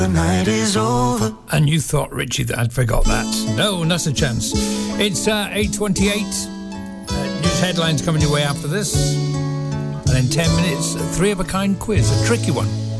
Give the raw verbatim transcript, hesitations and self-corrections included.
The night is over. And you thought, Richie, that I'd forgot that. No, not a chance. It's uh, eight twenty-eight. Uh, news headlines coming your way after this. And in ten minutes, a three-of-a-kind quiz, a tricky one.